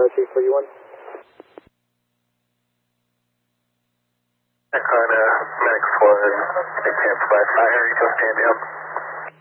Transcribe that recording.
RC41. Icon, Medic 4, exam flight, area, go stand down.